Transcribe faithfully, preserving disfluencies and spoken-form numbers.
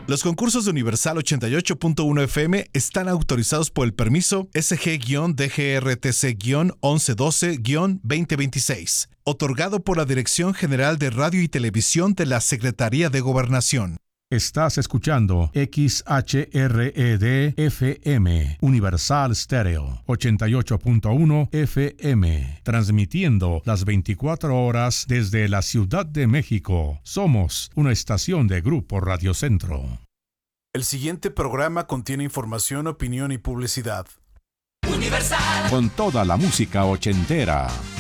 Los concursos de Universal ochenta y ocho punto uno F M están autorizados por el permiso S G D G R T C once doce veinte veintiséis, otorgado por la Dirección General de Radio y Televisión de la Secretaría de Gobernación. Estás escuchando X H R E D F M, Universal Stereo, ochenta y ocho punto uno F M, transmitiendo las veinticuatro horas desde la Ciudad de México. Somos una estación de Grupo Radio Centro. El siguiente programa contiene información, opinión y publicidad. Universal. Con toda la música ochentera.